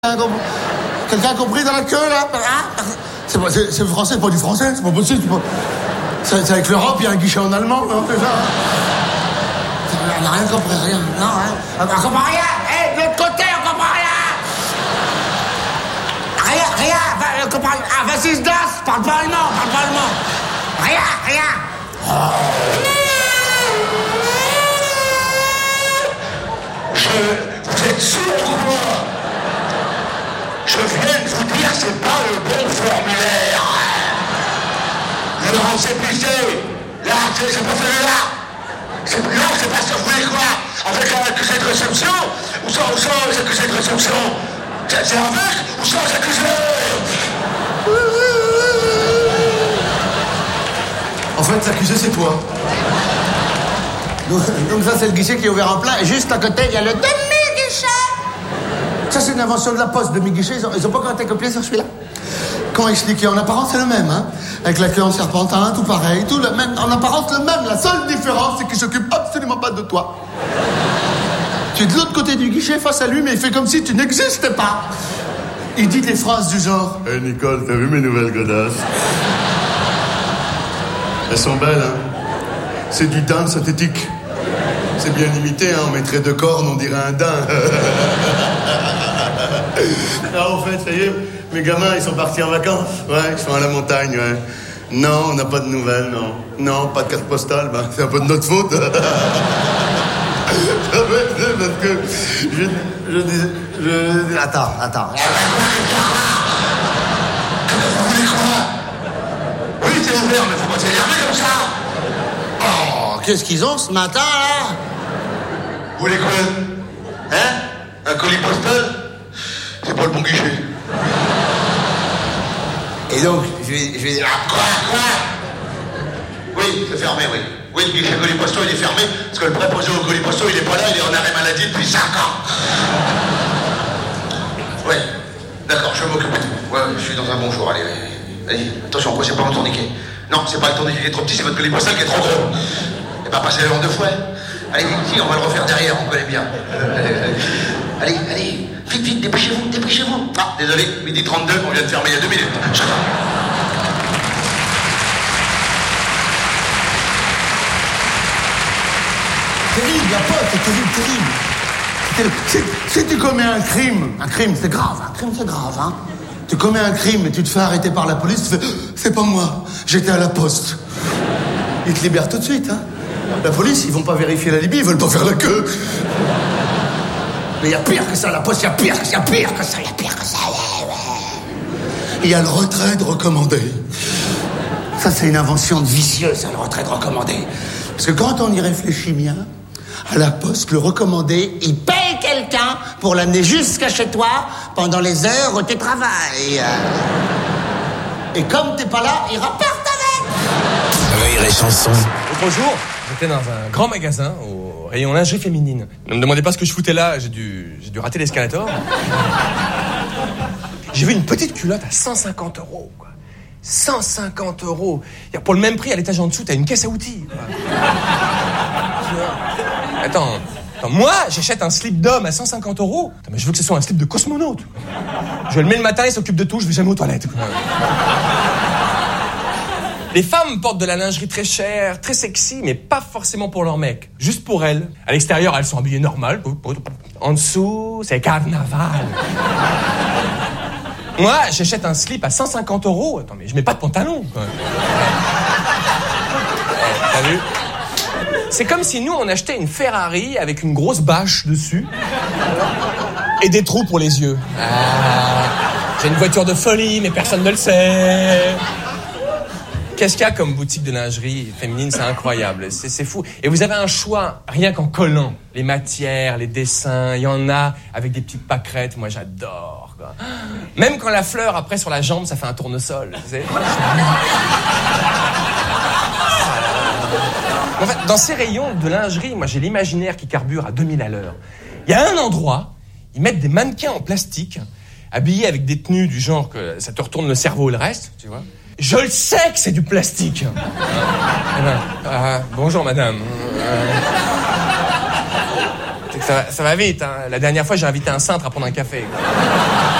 Quelqu'un a compris dans la queue, là? C'est français, c'est pas du français, c'est pas possible. C'est avec l'Europe, il y a un guichet en allemand, non? C'est ça? On n'a rien compris, rien. Non, hein? On comprend rien! Hé, de l'autre côté, on comprend rien! Rien! On comprend rien! Ah, vas-y, se das! Parle pas allemand! Rien! Vous êtes sourds ou quoi? Je viens de vous dire, c'est pas le bon formulaire. Non, c'est plus là, c'est pas celui-là. Non, c'est pas ça, vous voulez quoi? Avec l'accusé de réception ou sans l'accusé de réception? C'est avec ou sans accusé? En fait, l'accusé, c'est toi. Donc ça, c'est le guichet qui est ouvert en plein. Et juste à côté, il y a le demi-guichet. Ça, c'est une invention de la Poste, demi-guichet. Ils ont pas encore été copiés sur celui-là. Comment expliquer? En apparence, c'est le même, hein. Avec la queue en serpentin, tout pareil, tout le même. En apparence, le même. La seule différence, c'est qu'il s'occupe absolument pas de toi. Tu es de l'autre côté du guichet face à lui, mais il fait comme si tu n'existais pas. Il dit des phrases du genre: Hey Nicole, t'as vu mes nouvelles godasses? Elles sont belles, hein. C'est du daim synthétique. C'est bien limité, hein. On mettrait 2 cornes, on dirait un daim. Non, en fait, ça y est, mes gamins, ils sont partis en vacances. Ouais, ils sont à la montagne, ouais. Non, on n'a pas de nouvelles, non. Non, pas de carte postale, ben, c'est un peu de notre faute. Parce que je... Attends. Vous voulez quoi? Oui, c'est ouvert, mais faut pas s'énerver comme ça. Oh, qu'est-ce qu'ils ont ce matin, là? Vous voulez quoi? Hein? Un colis postal? C'est pas le bon guichet. Et donc, je vais dire... Ah, quoi? Oui, c'est fermé, oui. Oui, le guichet colis postal, il est fermé, parce que le préposé au colis postal, il est pas là, il est en arrêt maladie depuis 5 ans. Ouais, d'accord, je vais m'occuper de vous. Ouais, je suis dans un bon jour, allez. Attention, quoi, c'est pas mon tourniquet. Non, c'est pas le tourniquet qui est trop petit, c'est votre colis postal qui est trop gros. Et pas passer le vent 2 fois. Allez, vite, on va le refaire derrière, on connaît bien. Allez, vite, dépêchez-vous. Ah, désolé, 12h32, on vient de fermer il y a 2 minutes. Terrible, la pote, c'est terrible. Si tu commets un crime, c'est grave, hein. Tu commets un crime et tu te fais arrêter par la police, tu fais: c'est pas moi, j'étais à la Poste. Ils te libèrent tout de suite, hein. La police, ils vont pas vérifier la Libye, ils veulent pas faire la queue. Mais il y a pire que ça, la Poste, il y a pire que ça. Il y a le retrait de recommandé. Ça, c'est une invention de vicieux, ça, le retrait de recommandé. Parce que quand on y réfléchit bien, à la Poste, le recommandé, il paye quelqu'un pour l'amener jusqu'à chez toi pendant les heures où tu travailles. Et comme t'es pas là, il repart avec. Rire et chanson. Bonjour, j'étais dans un grand magasin au rayon lingerie féminine. Ne me demandez pas ce que je foutais là, j'ai dû rater l'escalator. J'ai vu une petite culotte à 150 €, quoi. 150 €. Pour le même prix, à l'étage en dessous, t'as une caisse à outils, quoi. Attends, moi, j'achète un slip d'homme à 150 €. Mais je veux que ce soit un slip de cosmonaute. Je le mets le matin, il s'occupe de tout, je vais jamais aux toilettes, quoi. Les femmes portent de la lingerie très chère, très sexy, mais pas forcément pour leur mec. Juste pour elles. À l'extérieur, elles sont habillées normal. En dessous, c'est carnaval. Moi, j'achète un slip à 150 €. Attends, mais je mets pas de pantalon, quoi. T'as vu? C'est comme si nous, on achetait une Ferrari avec une grosse bâche dessus et des trous pour les yeux. J'ai une voiture de folie, mais personne ne le sait. Qu'est-ce qu'il y a comme boutique de lingerie féminine? C'est incroyable, c'est fou. Et vous avez un choix, rien qu'en collant. Les matières, les dessins, il y en a avec des petites pâquerettes. Moi, j'adore, quoi. Même quand la fleur, après, sur la jambe, ça fait un tournesol, tu sais. En fait, dans ces rayons de lingerie, moi, j'ai l'imaginaire qui carbure à 2000 à l'heure. Il y a un endroit, ils mettent des mannequins en plastique, habillés avec des tenues du genre que ça te retourne le cerveau et le reste, tu vois. Je le sais que c'est du plastique. Bonjour, madame. Ça va vite, hein. La dernière fois, j'ai invité un cintre à prendre un café.